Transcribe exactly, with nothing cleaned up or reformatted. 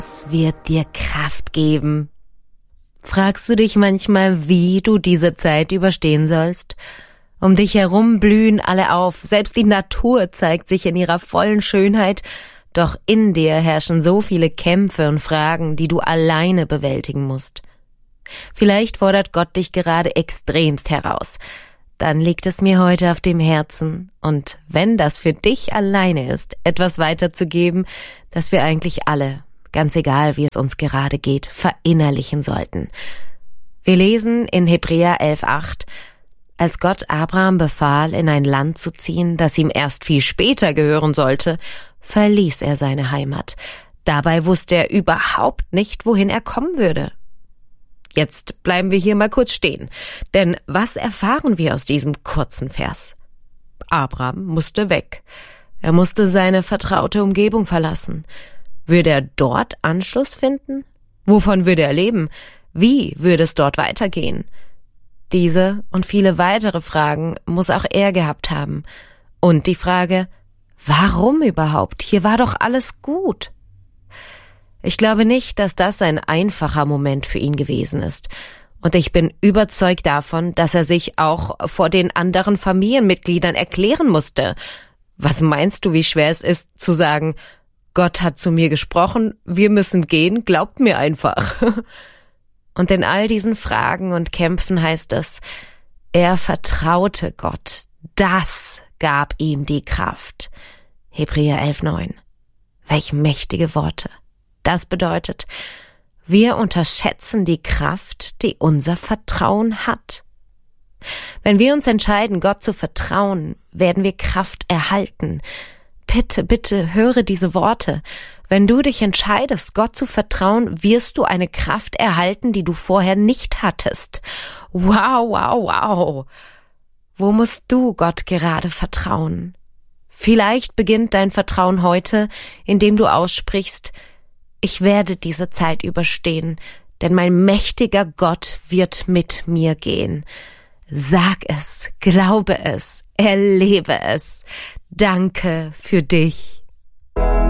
Es wird dir Kraft geben. Fragst du dich manchmal, wie du diese Zeit überstehen sollst? Um dich herum blühen alle auf, selbst die Natur zeigt sich in ihrer vollen Schönheit, doch in dir herrschen so viele Kämpfe und Fragen, die du alleine bewältigen musst. Vielleicht fordert Gott dich gerade extremst heraus. Dann liegt es mir heute auf dem Herzen, und wenn das für dich alleine ist, etwas weiterzugeben, das wir eigentlich alle, ganz egal wie es uns gerade geht, verinnerlichen sollten. Wir lesen in Hebräer elf acht, als Gott Abraham befahl, in ein Land zu ziehen, das ihm erst viel später gehören sollte, verließ er seine Heimat. Dabei wusste er überhaupt nicht, wohin er kommen würde. Jetzt bleiben wir hier mal kurz stehen, denn was erfahren wir aus diesem kurzen Vers? Abraham musste weg. Er musste seine vertraute Umgebung verlassen. Würde er dort Anschluss finden? Wovon würde er leben? Wie würde es dort weitergehen? Diese und viele weitere Fragen muss auch er gehabt haben. Und die Frage, warum überhaupt? Hier war doch alles gut. Ich glaube nicht, dass das ein einfacher Moment für ihn gewesen ist. Und ich bin überzeugt davon, dass er sich auch vor den anderen Familienmitgliedern erklären musste. Was meinst du, wie schwer es ist, zu sagen, Gott hat zu mir gesprochen, wir müssen gehen, glaubt mir einfach. Und in all diesen Fragen und Kämpfen heißt es, er vertraute Gott. Das gab ihm die Kraft. Hebräer elf neun. Welch mächtige Worte. Das bedeutet, wir unterschätzen die Kraft, die unser Vertrauen hat. Wenn wir uns entscheiden, Gott zu vertrauen, werden wir Kraft erhalten. Bitte, bitte, höre diese Worte. Wenn du dich entscheidest, Gott zu vertrauen, wirst du eine Kraft erhalten, die du vorher nicht hattest. Wow, wow, wow. Wo musst du Gott gerade vertrauen? Vielleicht beginnt dein Vertrauen heute, indem du aussprichst, ich werde diese Zeit überstehen, denn mein mächtiger Gott wird mit mir gehen. Sag es, glaube es, erlebe es. Danke für dich.